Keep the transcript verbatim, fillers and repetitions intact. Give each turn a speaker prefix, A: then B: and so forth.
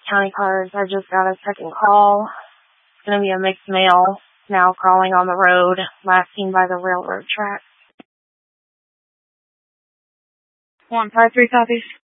A: County cars. I just got a second call. It's going to be a mixed male now crawling on the road, last seen by the railroad track.
B: one five three copies.